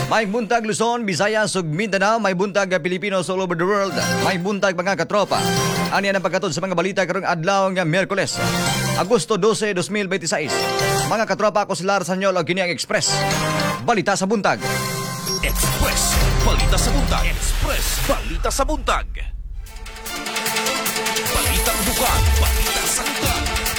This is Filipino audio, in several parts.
May buntag Luzon, Visayas ug Mindanao, may buntag Pilipinos all over the world. May buntag mga katropa. Ani ang pagkatod sa mga balita karong adlaw nga Miyerkules, Agosto 12, 2026. Mga katropa, ako si Lar Sanyol og kini ang Express. Balita sa buntag. Express Balita sa buntag. Express Balita sa buntag. Balitang bukag, balita sa buntag.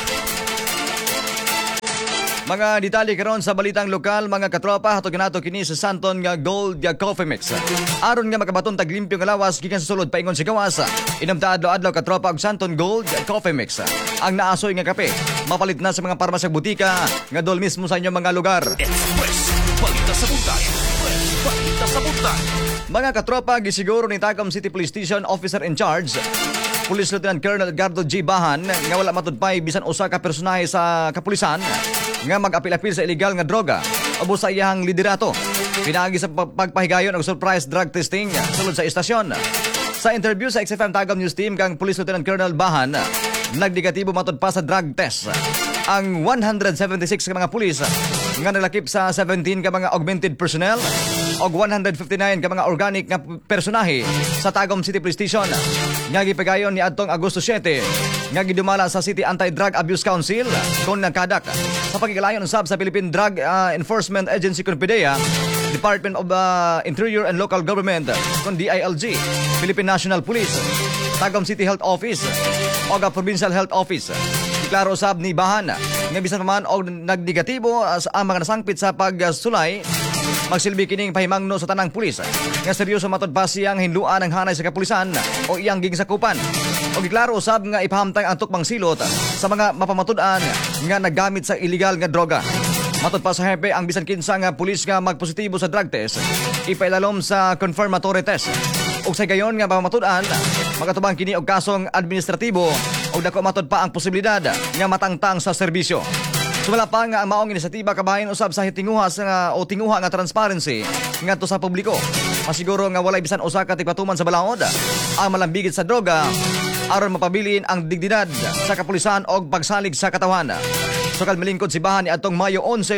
Mga detalye karon sa balitang lokal, mga katropa, hatog nato kini sa Santon nga Gold nga Coffee Mix. Aron nga makabaton tag limpyo nga lawas gikan sa sulod paingon sa gawas. Inamta adlaw-adlaw katropa og Santon Gold Coffee Mix. Ang naasoy nga kape mapalit na sa mga parmasya butika nga dol mismo sa inyong mga lugar. Express Balita sa buntag. Express Balita sa buntag. Mga katropa, gisiguro ni Tagum City Police Station Officer in Charge, Police Lieutenant Colonel Edgardo G. Bahan, nga wala matudpay bisan usa ka personahe sa kapulisan nga mag-apil-apil sa illegal nga droga o sa iyang liderato. Pinaagi sa pagpahigayon og surprise drug testing sulod sa istasyon. Sa interview sa XFM Tagum News Team kang Police Lieutenant Colonel Bahan, nagdigatibo matud pa sa drug test ang 176 ka mga pulis nga naglakip sa 17 ka mga augmented personnel og 159 ka mga organic nga personahe sa Tagum City Police Station nga gipagayon ni adtong Agosto 7 nga gidumala sa City Anti-Drug Abuse Council kon nagkadak sa pagigalayon sab sa Philippine Drug Enforcement Agency kon PDEA, Department of Interior and Local Government kon DILG, Philippine National Police, Tagum City Health Office o Provincial Health Office. Klaro sab ni Bahan nga bisan pa man og nagdigatibo ang mga nasangpit sa pagsulay, magsilbi kining pahimangno sa tanang pulis nga seryoso matud pa siyang hinluan ang hanay sa kapulisan o iyang gingsakupan. Og giklaro usab nga ipahamtang ang tukmang silot sa mga mapamatud-an nga naggamit sa illegal nga droga. Matud pa sa hepe, ang bisan kinsa nga pulis nga magpositibo sa drug test, ipailalom sa confirmatory test. Og sa gayon nga mapamatud-an, magatubang kini og kasong administratibo og dako matud pa ang posibilidad nga matangtang sa serbisyo. Sumala pa nga ang maong inisyatiba kabahin usab sa tinguha nga transparency ngadto sa publiko. Masiguro nga walay bisan usa ka tigpatuman sa balaod ang malambigit sa droga aron mapabilin ang dignidad sa kapulisan og pagsalig sa katawan. Sukal milingkod si Bahan ni adtong Mayo 11,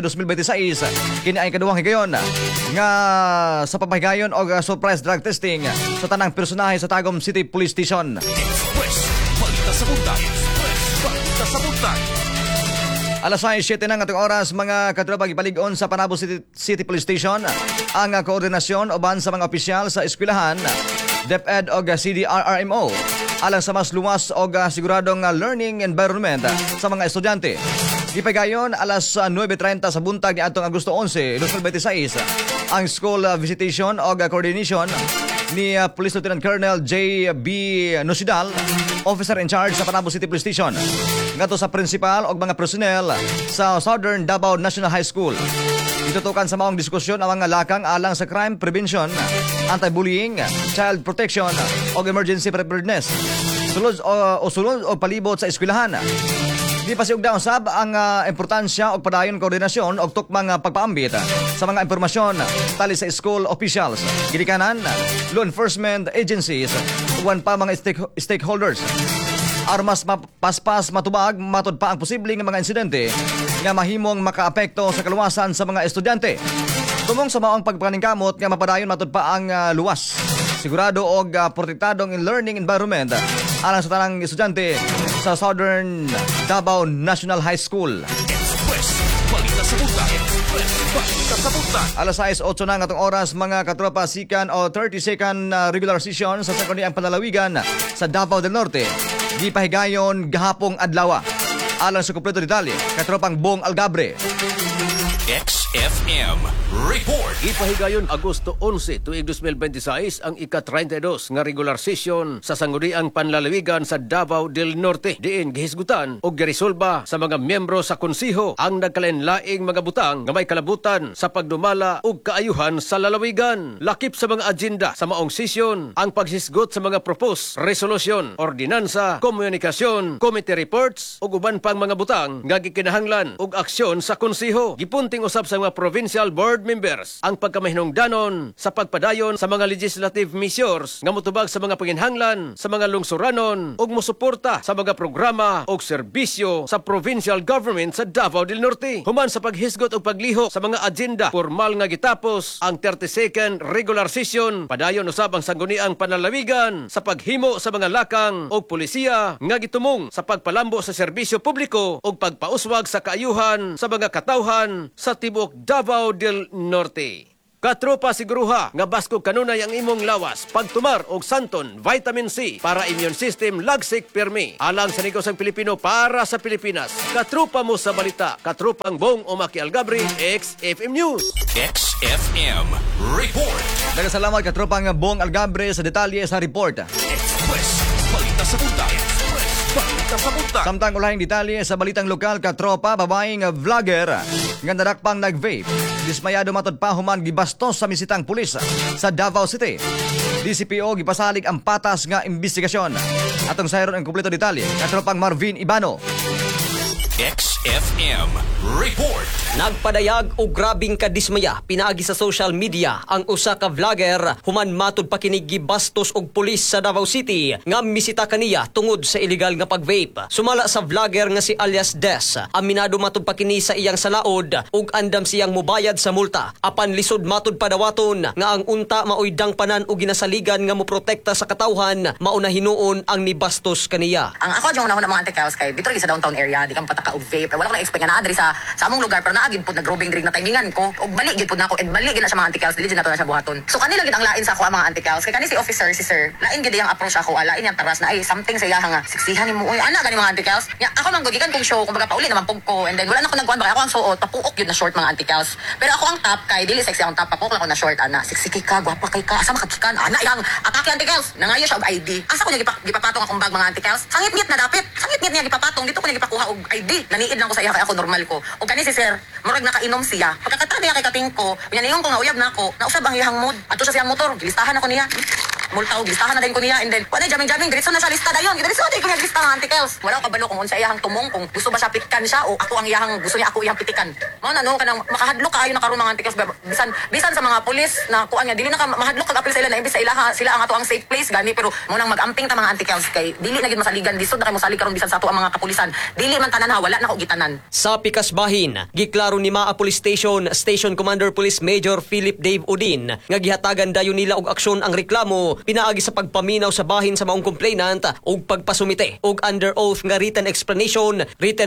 2026 kini ay kaduhang higayon nga sa papahigayon og surprise drug testing sa tanang personahe sa Tagum City Police Station. Express Balita sa buntag. Express Balita sa buntag. Alas 7 ng atong oras, mga katropa, ipalig-on sa Panabo City Police Station ang koordinasyon uban sa mga opisyal sa eskwelahan, DepEd o CDRRMO alang sa mas luwas o siguradong learning environment sa mga estudyante. Ipagayon alas 9:30 sa buntag ni atong Agosto 11, 2026 ang school visitation o coordination ni Police Lieutenant Colonel J.B. Nosidal, Officer in Charge sa Panabo City Police Station, ngadto sa principal o mga personnel sa Southern Davao National High School. Itutukan sa maong diskusyon ang mga lakang alang sa crime prevention, anti-bullying, child protection o emergency preparedness. Sulod o palibot sa eskwelahan. Di pa siugda usab ang importansya og padayon koordinasyon og tukmang pagpaambit sa mga impormasyon tali sa school officials, gidikanan, law enforcement agencies, ug pa mga stakeholders. Aron mas paspas matubag matud pa ang posibleng mga insidente nga mahimong makaapekto sa kaluwasan sa mga estudyante. Tumong sa maong pagpaningkamot nga mapadayon matud pa ang luwas, sigurado og protektadong learning environment alang sa tanang estudyante sa Southern Davao National High School. Express Balita sa buntag. Express Balita sa buntag. Alas 6:08 na ngatong oras, mga katropa, sikan o 32nd regular session sa Sangguniang Panlalawigan sa Davao del Norte gipahigayon gahapong adlaw. Alang sa kumpleto detalye, katropang Bong Algabre. XFM Report. Ipahigayon Agosto 11, tuig 2026 ang ika-32 nga regular session sa Sangguniang Panlalawigan sa Davao del Norte. Diin gihisgutan o giresolba sa mga miyembro sa konsiho ang nagkalain-laing mga butang nga may kalabutan sa pagdumala ug kaayuhan sa lalawigan. Lakip sa mga agenda sa maong session ang paghisgot sa mga propose, resolution, ordinansa, komunikasyon, committee reports ug uban pang mga butang nga gikinahanglan ug aksyon sa konsiho. Gipunting usab sa ilang mga provincial board members ang pagkamahinungdanon sa pagpadayon sa mga legislative measures nga motubag sa mga panginhanglan sa mga lungsuranon ug mosuporta sa mga programa ug serbisyo sa provincial government sa Davao del Norte. Human sa paghisgot ug pagliho sa mga agenda formal nga gitapos ang 32nd regular session, padayon usab ang sangguniang panlalawigan sa paghimo sa mga lakang ug pulisya nga gitumong sa pagpalambo sa serbisyo publiko ug pagpauswag sa kaayuhan sa mga katawhan sa tibuok Davao del Norte. Katropa siguruha nga baskog kanunay ang imong lawas, pagtumar og santon, vitamin C para immune system lagsik pirmi. Alang sa negosyo ang Pilipino para sa Pilipinas. Katropa mo sa balita, katropang Bong Omaki Algabri, XFM News. XFM Report. Nagkasalamat katropang Bong Algabre sa detalye sa report. Express Balita sa Punta. Express Balita sa Punta. Samtang ulahing detalye sa balitang lokal, katropa, babaeng vlogger nga nadakpang nag-vape. Dismayado matod pa human gibastos sa misitang pulis sa Davao City. DCPO gipasalig ang patas nga investigasyon. Atong sayron ang kumpleto detalye, katropang Marvin Ibano. XFM Report. Nagpadayag og grabing kadismaya pinaagi sa social media ang usa ka vlogger human matud pa kini gibastos og pulis sa Davao City nga misita kaniya tungod sa illegal nga pag-vape. Sumala sa vlogger nga si alias Des, aminado matud pa kini sa iyang salaod ug andam siyang mobayad sa multa. Apan lisod matud padawaton nga ang unta maoy dangpanan og ginasaligan nga moprotekta sa katawhan mauna hinuon ang nibastos kaniya. Ang ako yung una mga anti-chaos kay dito sa downtown area, di kang pataka og vape. Wala ko na-expect nga na adri sa among lugar pero naagin pud nag-robing drink na timingan ko. Og bali gid pud nako and bali gid na sa mga anti-chaos dili na to na sa buhaton. So kanila gid ang lain sa ako ang mga anti-chaos. Kay kani si officer si sir, lain gid yang approach ako, lain yang taras na ay something sa iya nga siksihan nimo oy ana gani mga anti-chaos. Ya ako man gikan kong show kumbaga pauli naman pug ko and then wala na ko nagkuan ba ako ang suot tapuok yun na short mga anti-chaos. Pero ako ang top kay dili sexy ang top ako lang ko na short ana. Sexy kay ka, gwapa kay ka, asa makakikan ana yang atake anti-chaos. Nangayo siya og ID. Asa ko niya gipapatong akong bag mga anti-chaos. Sangit-ngit na dapit. Sangit-ngit niya gipapatong dito ko niya gipakuha og ID. Naniid lang ko sa iya kay ako normal ko. O kani si sir, murag nakainom siya. Pagkakatabi niya kay kating ko, pinaniyon ko nga uyab na ako. Nausab ang iyang mood. Ato sa siyang motor, gilistahan ako niya. Multa og listahan na din ko niya and then wala jamming diretso na sa lista dayon. Diretso di ko niya lista ng anti-chaos. Wala ko kabalo kung unsa iyang tumong kung gusto ba siya pitkan siya o ako ang iyang gusto niya ako iyang pitikan. Mao na no kanang makahadlok kaayo na karon mga anti-chaos bisan sa mga pulis na kuan nga dili na ka mahadlok kag apil sa ila na imbis sa sila ang ato ang safe place gani pero mo nang magamping ta mga anti-chaos kay dili na gid masaligan disod na kay mosalig karon bisan sa ato ang mga kapulisan. Dili man tanan ha wala na ko gitanan. Sa Pikas Bahin, giklaro ni Maa Police Station Commander Police Major Philip Dave Udin nga gihatagan dayon nila og aksyon ang reklamo pinaagi sa pagpaminaw sa bahin sa maong complainant ug pagpasumite og under oath nga written explanation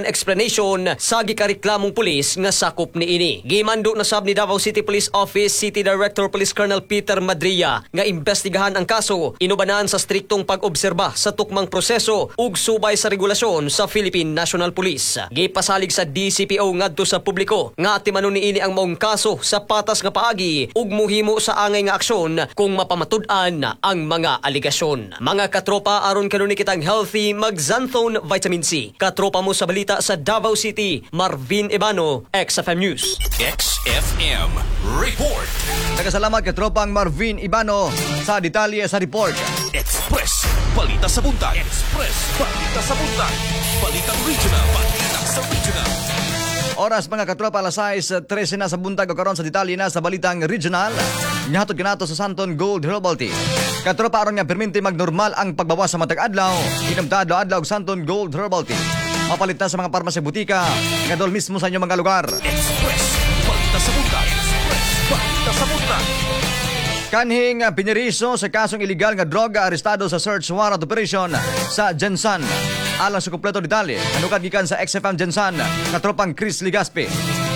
sa gikareklamong pulis nga sakop niini. Gimando na sab ni Davao City Police Office City Director Police Colonel Peter Madria nga imbestigahan ang kaso inubanan sa striktong pag-obserba sa tukmang proseso ug subay sa regulasyon sa Philippine National Police. Gipasalig sa DCPO ngadto sa publiko nga timanon niini ang maong kaso sa patas nga paagi ug muhimo sa angay nga aksyon kung mapamatud-an ang mga aligasyon. Mga katropa, aron kanuni kitang healthy mag-Xanthone Vitamin C. Katropa mo sa balita sa Davao City, Marvin Ibano, XFM News. XFM Report. Nagkasalamat katropang Marvin Ibano sa detalye sa report. Express Balita sa Punta. Express Balita sa Punta. Balitang Regional. Balita sa Regional. Oras mga katropa, alas 6:13 na sa buntag o karon sa detalye na sa balitang regional. Nihatod kanato sa Santon Gold Herbal Tea. Katropa, aron nga perminti magnormal ang pagbawas sa matag adlaw. Inom ta adlaw og Santon Gold Herbal Tea. Mapalit na sa mga parmasya butika, ngadol mismo sa inyong mga lugar. Express Balita sa Punta. Express Balita sa Punta. Kanhing piniriso sa kasong iligal nga droga arestado sa search warrant operation sa Jensan. Alang sa kumpleto detalye, anukad gikan sa XFM Jensan, katropang Chris Ligaspi.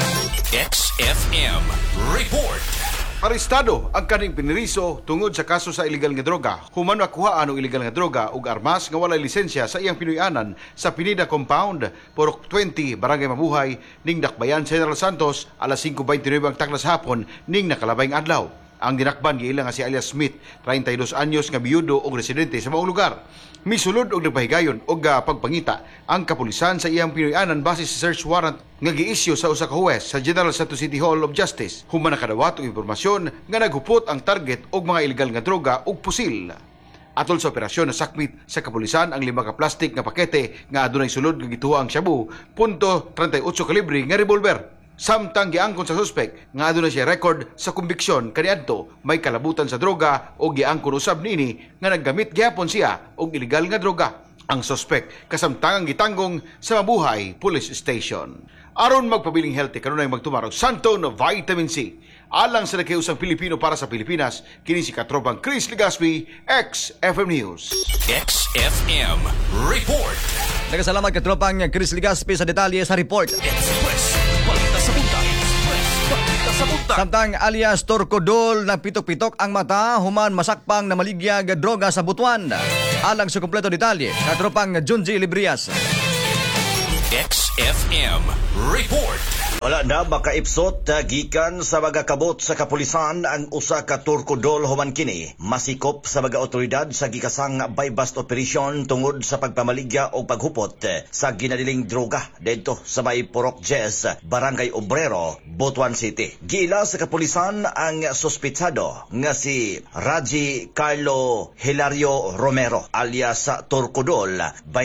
XFM Report. Arestado ang kaning piniriso tungod sa kaso sa iligal nga droga. Human makuhaan og iligal nga droga ug armas nga walay lisensya sa iyang pinuy-anan sa Pinida Compound, Purok 20, Barangay Mabuhay, ning Dakbayan, General Santos, alas 5:29 ang taklas hapon ning nakalabayng adlaw. Ang dinakban giila nga si alias Smith, 32 anyos nga biyudo ug residente sa maong lugar. Misulod og nagpahigayon og pagpangita ang kapulisan sa iyang pinuy-anan base sa search warrant nga giisyu sa usa ka huwes sa General Santos City Hall of Justice. Human nakadawat og impormasyon nga naghupot ang target og mga iligal nga droga ug pusil. Atol sa operasyon na sakmit sa kapulisan ang 5 ka plastic nga pakete nga adunay sulod nga gituha ang shabu, .38 kalibre nga revolver. Samtang giangkon sa suspek nga aduna siya record sa kumbiksyon kaniadto may kalabutan sa droga o giangkon usab niini nga naggamit gyapon siya og illegal nga droga. Ang suspek kasamtangang gitanggong sa Mabuhay Police Station. Aron magpabiling healthy kanunay magtumarog Santon Vitamin C. Alang sa nakiusang Pilipino para sa Pilipinas, kini si katropang Chris Legaspi, XFM News. XFM Report. Nagkasalamat katropang Chris Legaspi sa detalye sa report. Express. Balita sa buntag. Express. Balita sa buntag. Samtang alias Torcodol na pitok-pitok ang mata, human masakpang na maligyag droga sa Butuan. Alang sa kumpleto detalye, katropang Junji Librias. XFM Report. Wala na makaipsot gikan sa mga kabot sa kapulisan ang usa ka Torcodol human kini masikop sa mga otoridad sa gikasang buy-bust operation tungod sa pagpamaligya o paghupot sa ginadiling droga dito sa may Purok Jess, Barangay Obrero, Butuan City. Giila sa kapulisan ang sospitsado nga si Raji Carlo Hilario Romero alias Torcodol,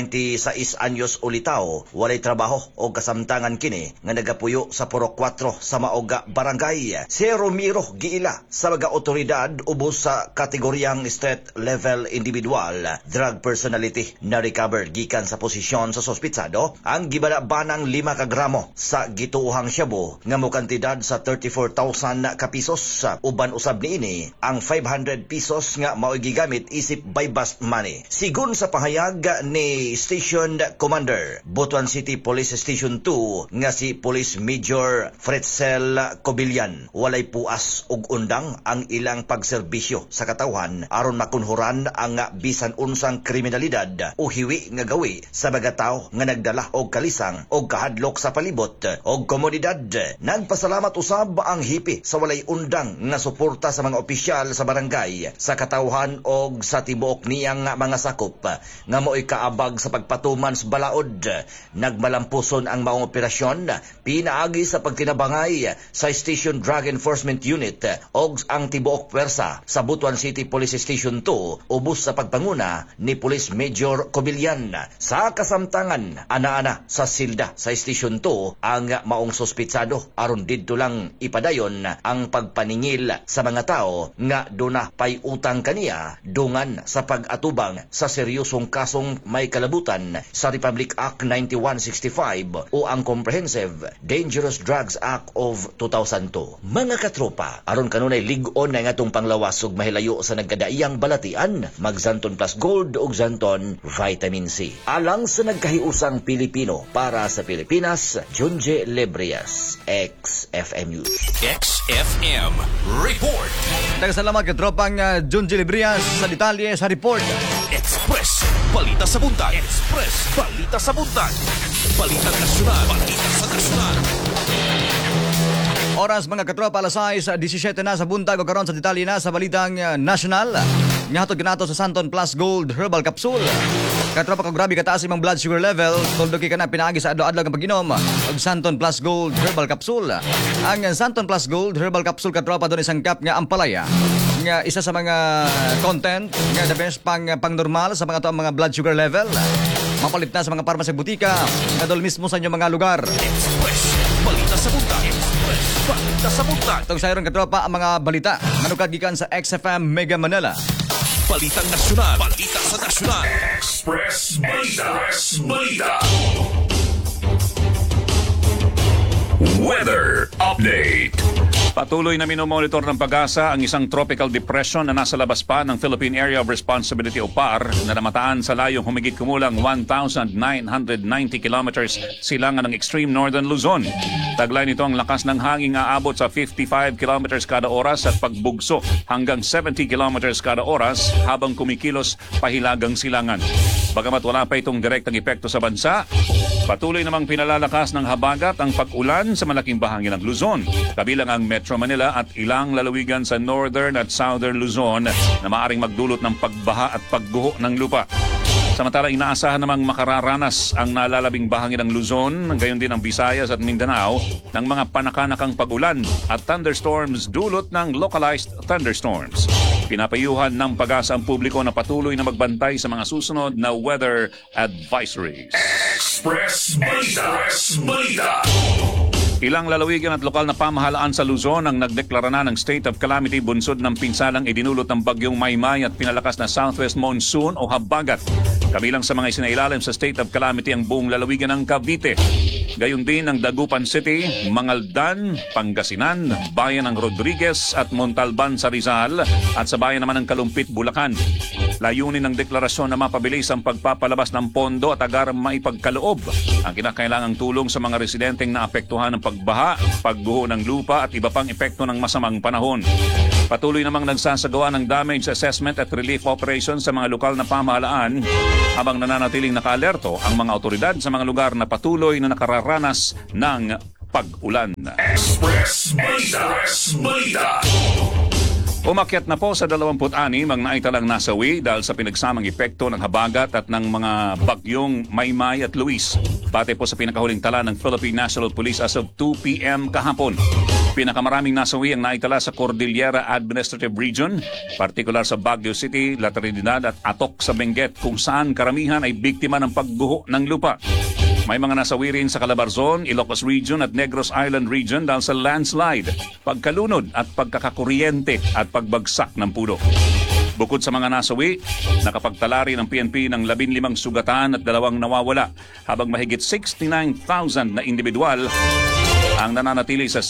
26 anyos ulitaw, walay trabaho o kasamtangan kini nga nagapuyo sa Purok 4 sa Maoga Barangay. Si Romero giila sa mga otoridad ubos sa kategoryang state level individual drug personality na recover gikan sa posisyon sa sospitsado ang gibanabanang 5 ka gramo sa gituuhang shabu nga mo kantidad sa 34,000 ka pesos. Uban usab niini ang 500 pesos nga mao'y gigamit isip buy-bust money. Sigun sa pahayag ni Station Commander Butuan City Police Station 2 nga si Police Major Fretzel Cobillan, walay puas ug undang ang ilang pagserbisyo sa katawhan aron makunhuran ang bisan unsang kriminalidad o hiwi nga gawi sa mga tao nga nagdala og kalisang og kahadlok sa palibot og komunidad. Nagpasalamat usab ang hipi sa walay undang nga suporta sa mga opisyal sa barangay, sa katawhan og sa tibuok niyang mga sakop nga mo'y kaabag sa pagpatuman sa balaod. Nagmalampuson ang maong operasyon pinaagi sa pagtinabangay sa Station Drug Enforcement Unit og ang tibuok pwersa sa Butuan City Police Station 2 ubos sa pagpanguna ni Police Major Cobillan. Sa kasamtangan ana-ana sa silda sa Station 2 ang maong sospitsado aron didto lang ipadayon ang pagpaningil sa mga tao nga duna pay utang kaniya dungan sa pag-atubang sa seryosong kasong may kalabutan sa Republic Act 9165 o ang Comprehensive Dangerous Drugs Act of 2002. Mga katropa, aron kanunay lig-on na nga itong panglawas ug mahilayo sa nagkadaiyang balatian, mag Zanton Plus Gold ug Zanton Vitamin C. Alang sa nagkahiusang Pilipino para sa Pilipinas, Junje Lebrias, XFM News. XFM Report. Nagkasalamat katropang Junji Librias sa detalye sa report. Express. Balita sa buntag. Express. Balita sa buntag. Balita nasyonal. Balita sa nasyonal. Oras mga katropa, alas 6:17 na sa buntag o karon sa detalye na sa balitang nasyonal. Nihatod kanato sa Santon Plus Gold Herbal Capsule. Katropa, kung grabe kataas imong blood sugar level, tulduki ka na pinaagi sa adlaw-adlaw nga pag-inom og Santon Plus Gold Herbal Capsule. Ang Santon Plus Gold Herbal Capsule katropa doon isang kap nga ampalaya nga isa sa mga content nga the best pang normal sa mga blood sugar level. Mapalit na sa mga parmasy butika nga dol mismo sa inyong mga lugar. Express. Balita sa buntag. Express. Balita sa buntag. Itong sayron katropa ang mga balita manukad gikan sa XFM Mega Manila. Balitang nasyonal. Balita sa nasyonal. Express Balita. Express Balita. Weather Update. Patuloy na minomonitor ng Pag-asa ang isang tropical depression na nasa labas pa ng Philippine Area of Responsibility o PAR na namataan sa layong humigit kumulang 1,990 kilometers silangan ng extreme northern Luzon. Taglay nito ang lakas ng hangin aabot sa 55 kilometers kada oras at pagbugso hanggang 70 kilometers kada oras habang kumikilos pahilagang silangan. Bagamat wala pa itong direktang epekto sa bansa, patuloy namang pinalalakas ng habagat ang pag-ulan sa malaking bahagi ng Luzon, kabilang ang Metro Manila at ilang lalawigan sa northern at southern Luzon na maaaring magdulot ng pagbaha at pagguho ng lupa. Samantala, inaasahan namang makararanas ang nalalabing bahagi ng Luzon, gayon din ang Visayas at Mindanao, ng mga panakanakang pag-ulan at thunderstorms dulot ng localized thunderstorms. Pinapayuhan ng Pag-asa ang publiko na patuloy na magbantay sa mga susunod na weather advisories. Express Balita. Express Balita. Ilang lalawigan at lokal na pamahalaan sa Luzon ang nagdeklara na ng state of calamity bunsod ng pinsalang idinulot ng bagyong Maymay at pinalakas na southwest monsoon o habagat. Kabilang sa mga isinailalim sa state of calamity ang buong lalawigan ng Cavite. Gayon din ang Dagupan City, Mangaldan, Pangasinan, bayan ng Rodriguez at Montalban sa Rizal at sa bayan naman ng Kalumpit, Bulacan. Layunin ng deklarasyon na mapabilis ang pagpapalabas ng pondo at agarang maipagkaloob ang kinakailangang tulong sa mga residenteng naapektuhan ng pagbaha, pagguho ng lupa at iba pang epekto ng masamang panahon. Patuloy namang nagsasagawa ng damage assessment at relief operations sa mga lokal na pamahalaan habang nananatiling nakaalerto ang mga otoridad sa mga lugar na patuloy na nakararanas ng pag-ulan. Express Balita. Express Balita. Umakyat na po sa 26 ang naitalang nasawi dahil sa pinagsamang epekto ng habagat at ng mga bagyong Maymay at Luis. Bate po sa pinakahuling tala ng Philippine National Police as of 2 p.m. kahapon. Pinakamaraming nasawi ang naitala sa Cordillera Administrative Region, partikular sa Baguio City, La Trinidad at Atok sa Benguet kung saan karamihan ay biktima ng pagguho ng lupa. May mga nasawi rin sa Calabarzon, Ilocos Region at Negros Island Region dahil sa landslide, pagkalunod at pagkakakuryente at pagbagsak ng puno. Bukod sa mga nasawi, nakapagtala rin ang PNP ng 15 sugatan at 2 nawawala, habang mahigit 69,000 na individual ang nananatili sa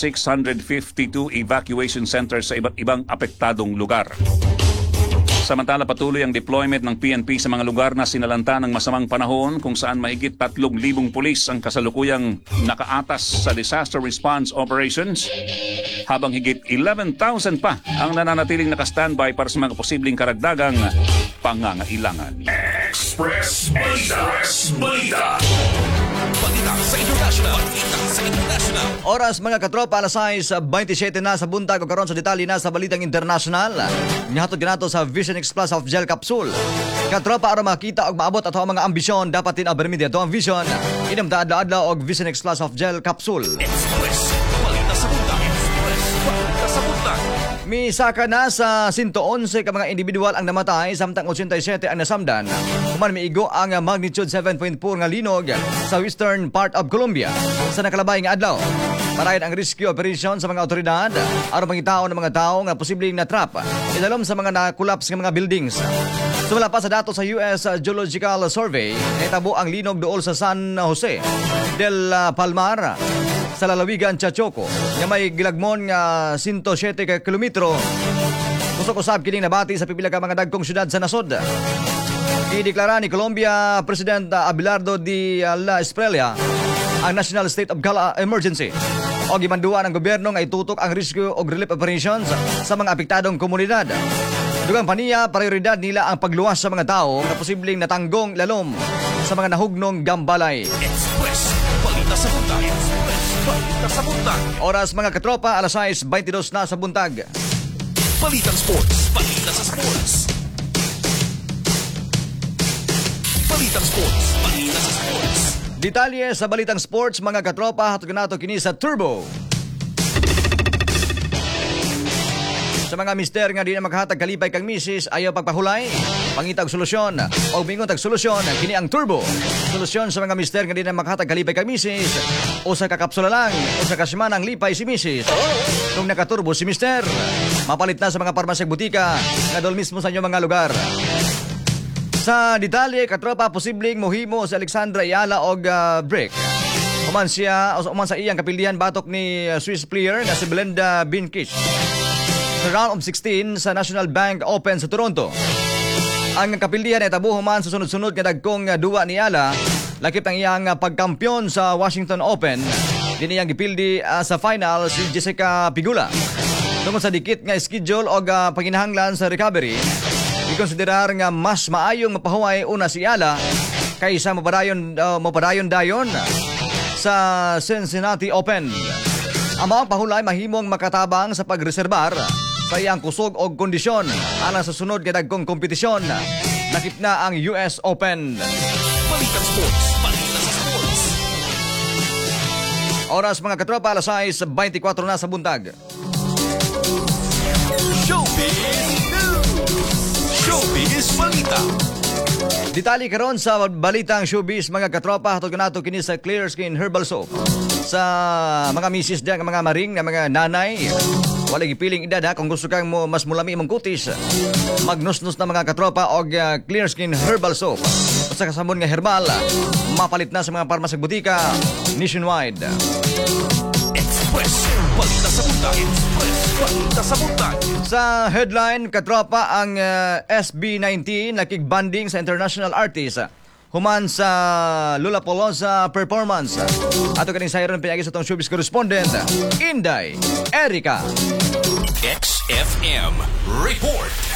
652 evacuation centers sa iba't ibang apektadong lugar. Samantala, patuloy ang deployment ng PNP sa mga lugar na sinalanta ng masamang panahon kung saan mahigit 3,000 pulis ang kasalukuyang nakaatas sa disaster response operations, habang higit 11,000 pa ang nananatiling nakastandby para sa mga posibleng karagdagang pangangailangan. Express Balita. Express Balita. Balita sa international. Balita sa international. Oras mga katropa, alas 6:27 na sa buntag o karon sa detalye na sa balitang international. Nihatod ganato sa Vision X Plus of Gel Capsule. Katropa, aron makita og maabot ato ang mga ambisyon, dapat din abermidi ato ang vision. Inamta adlaw-adlaw og Vision X Plus of Gel Capsule. Express. Balita sa buntag. Express. Balita sa buntag. Misaka na sa 111 ka mga individual ang namatay samtang 87 ang nasamdan. Human miigo ang magnitude 7.4 nga linog sa western part of Colombia sa nakalabay nga adlaw. Parayan ang rescue operation sa mga otoridad aron pangitaon ng mga tao nga posibleng natrap idalom sa mga na-collapse nga mga buildings. Sumala pa sa datos sa US Geological Survey, naitabo ang linog dool sa San Jose del Palmar sa lalawigan Chachoco nga may gilagmon nga 107 ka kilometro. Kusog-usab kining nabati sa pipila ka mga dagkong syudad sa nasod. Ideklara ni Colombia President Abelardo de la Espriella ang National State of Emergency o gimanduan ng gobyerno nga itutok ang rescue o relief operations sa mga apektadong komunidad. Dugang paniya, prioridad nila ang pagluwas sa mga tao na posibleng natanggong lalom sa mga nahugnong gambalay. Express. Balita sa buntag. Express. Balita sa buntag. Oras mga katropa, alas 6:22 na sa buntag. Balitang sports. Balita sa sports. Balitang sports. Balita sa sports. Detalye sa balitang sports mga katropa, hatod nato kini sa Turbo. Sa mga mister nga di na maghatag kalipay kang misis, ayaw pagpahulay, pangitag solusyon o bingon tag solusyon, kini ang Turbo. Solusyon sa mga mister nga di na maghatag kalipay kang misis, usa ka kapsula lang, usa ka semana ang lipay si misis. Kung nakaturbo si mister, mapalit na sa mga parmasya butika nga dol mismo sa inyong mga lugar. Sa detalye, katropa, posibleng mohimo si Alexandra Ayala og break. Uman sa iyang kapildihan batok ni Swiss player na si Belinda Bencic sa round of 16 sa National Bank Open sa Toronto. Ang kapildihan ay tabo human sa sunod-sunod nga dagkong duwa ni Ayala, lakip ang iyang pagkampyon sa Washington Open. Diniyang gipildi sa final si Jessica Pegula. Tungkol sa dikit nga schedule o panginahanglan sa recovery, ikonsiderar nga mas maayong mapahuway una si Ayala kaysa mapadayon dayon sa Cincinnati Open. Ang mga pahulay mahimong makatabang sa pagreserbar sa iyang kusog o kondisyon alang sa sunod nga dagkong kompetisyon. Nakip na ang US Open. Balitang sports. Balita sa sports. Oras mga katropa, alas 6:24 na sa buntag. Showbiz News. Showbiz Balita. Detalye karon sa balitang showbiz mga katropa hatod kanato kini sa Clear Skin Herbal Soap. Sa mga misis diyan, mga maring na mga nanay, wala gipiling edad ha kung gusto kang mo mas mulami imong kutis. Magnusnus na mga katropa og Clear Skin Herbal Soap. Sa kasabon nga herbal, mapalit na sa mga parmas ug butika nationwide. Express, balita sa buntag. Express, balita sa buntag. Sa headline, katropa ang SB19 nakigbanding sa international artist human sa Lollapalooza performance. Ato kaning sayron pinagi sa tong showbiz correspondent, Inday Erica. XFM Report.